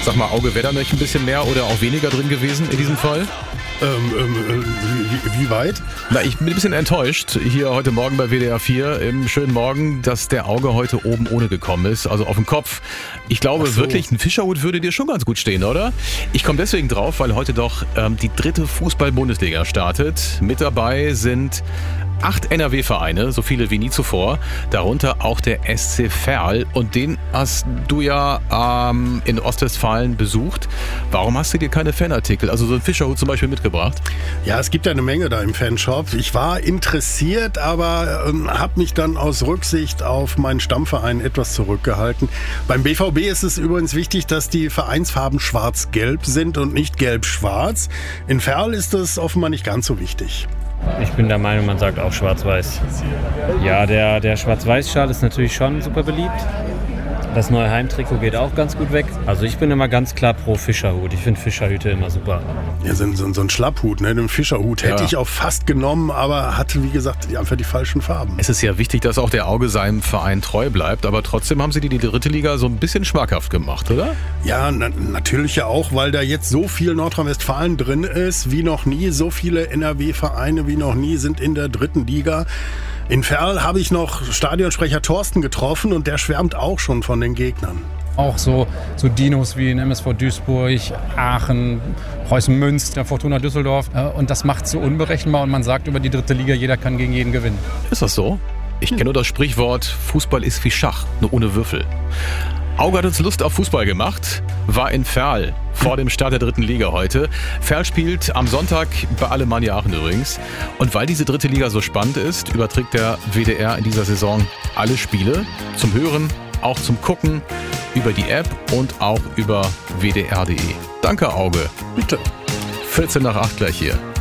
Sag mal, Auge, wäre da nicht ein bisschen mehr oder auch weniger drin gewesen in diesem Fall? Wie weit? Na, ich bin ein bisschen enttäuscht hier heute Morgen bei WDR 4 im schönen Morgen, dass der Auge heute oben ohne gekommen ist, also auf dem Kopf. Ich glaube wirklich, ein Fischerhut würde dir schon ganz gut stehen, oder? Ich komme deswegen drauf, weil heute doch die 3. Fußball-Bundesliga startet. Mit dabei sind 8 NRW-Vereine, so viele wie nie zuvor, darunter auch der SC Verl. Und den hast du ja in Ostwestfalen besucht. Warum hast du dir keine Fanartikel, also so einen Fischerhut zum Beispiel, mitgebracht? Ja, es gibt ja eine Menge da im Fanshop. Ich war interessiert, aber habe mich dann aus Rücksicht auf meinen Stammverein etwas zurückgehalten. Beim BVB ist es übrigens wichtig, dass die Vereinsfarben schwarz-gelb sind und nicht gelb-schwarz. In Verl ist das offenbar nicht ganz so wichtig. Ich bin der Meinung, man sagt auch schwarz-weiß. Ja, der Schwarz-Weiß-Schal ist natürlich schon super beliebt. Das neue Heimtrikot geht auch ganz gut weg. Also ich bin immer ganz klar pro Fischerhut. Ich finde Fischerhüte immer super. Ja, so ein Schlapphut, ne? Den Fischerhut hätte ich auch fast genommen, aber hatte, wie gesagt, einfach die falschen Farben. Es ist ja wichtig, dass auch der Auge seinem Verein treu bleibt, aber trotzdem haben sie die 3. Liga so ein bisschen schmackhaft gemacht, oder? Ja, natürlich ja auch, weil da jetzt so viel Nordrhein-Westfalen drin ist, wie noch nie. So viele NRW-Vereine wie noch nie sind in der 3. Liga. In Verl habe ich noch Stadionsprecher Thorsten getroffen und der schwärmt auch schon von den Gegnern. Auch so Dinos wie in MSV Duisburg, Aachen, Preußen Münster, Fortuna Düsseldorf. Und das macht es so unberechenbar und man sagt über die 3. Liga, jeder kann gegen jeden gewinnen. Ist das so? Ich kenne nur das Sprichwort, Fußball ist wie Schach, nur ohne Würfel. Auge hat uns Lust auf Fußball gemacht, war in Verl vor dem Start der 3. Liga heute. Verl spielt am Sonntag bei Alemannia Aachen übrigens. Und weil diese 3. Liga so spannend ist, überträgt der WDR in dieser Saison alle Spiele zum Hören, auch zum Gucken, über die App und auch über wdr.de. Danke, Auge. Bitte. 14 nach 8 gleich hier.